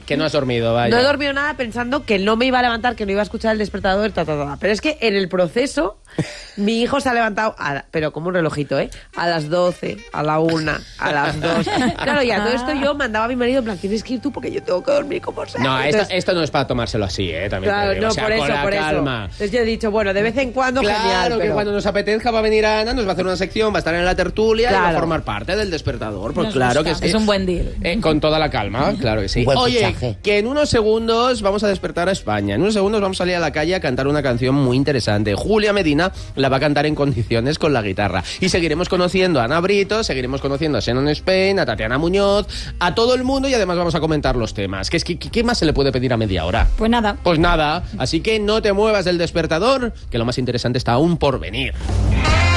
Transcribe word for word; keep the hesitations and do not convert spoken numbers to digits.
Que no has dormido, vaya. No he dormido nada pensando que no me iba a levantar, que no iba a escuchar el despertador, ta, ta, ta. Pero es que en el proceso, mi hijo se ha levantado, a, pero como un relojito, ¿eh? A las doce, a la una, a las dos. Claro, y a todo esto yo mandaba a mi marido en plan, tienes que ir tú porque yo tengo que dormir como sea. No, Entonces, esto, esto no es para tomárselo así, ¿eh? También claro, te digo. no, O sea, por con eso, la por calma. eso. Entonces yo he dicho, bueno, de vez en cuando Claro, genial, que pero... cuando nos apetezca va a venir Ana, nos va a hacer una sección, va a estar en la tertulia Claro. y va a formar parte del despertador. Pues Nos claro gusta. que sí. Es un buen deal. Eh, con toda la calma, claro que sí. Un buen Oye, fichaje. que en unos segundos vamos a despertar a España. En unos segundos vamos a salir a la calle a cantar una canción muy interesante. Julia Medina la va a cantar en condiciones con la guitarra. Y seguiremos conociendo a Ana Brito, seguiremos conociendo a Shannon Spain, a Tatiana Muñoz, a todo el mundo y además vamos a comentar los temas. ¿Qué, es, qué, qué más se le puede pedir a media hora? Pues nada. Pues nada, así que no te muevas del despertador, que lo más interesante está aún por venir.